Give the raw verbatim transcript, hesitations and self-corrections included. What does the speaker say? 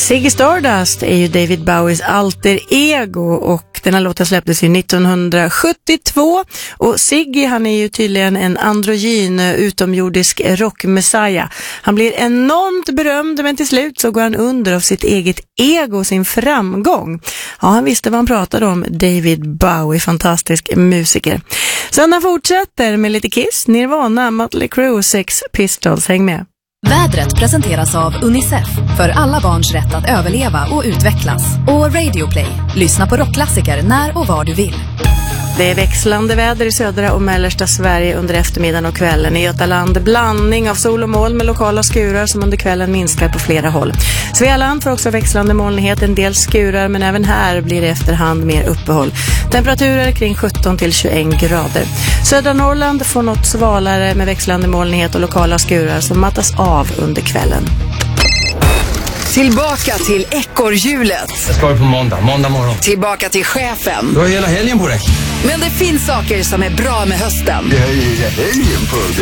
Ziggy Stardust är ju David Bowies alter ego och den här låten släpptes ju nittonhundrasjuttiotvå och Ziggy, han är ju tydligen en androgyn utomjordisk rockmessiah. Han blir enormt berömd men till slut så går han under av sitt eget ego och sin framgång. Ja, han visste vad han pratade om, David Bowie, fantastisk musiker. Sen han fortsätter med lite Kiss, Nirvana, Mötley Crüe, Sex Pistols, häng med. Vädret presenteras av Unicef för alla barns rätt att överleva och utvecklas. Och Radio Play. Lyssna på rockklassiker när och var du vill. Det är växlande väder i södra och mellersta Sverige under eftermiddagen och kvällen. I Götaland blandning av sol och moln med lokala skurar som under kvällen minskar på flera håll. Svealand får också växlande molnighet, en del skurar, men även här blir det efterhand mer uppehåll. Temperaturer kring sjutton till tjugoett grader. Södra Norrland får något svalare med växlande molnighet och lokala skurar som mattas av under kvällen. Tillbaka till ekorrhjulet. Jag ska på måndag, måndag morgon. Tillbaka till chefen. Du har hela helgen på dig. Men det finns saker som är bra med hösten. Det här är helgen på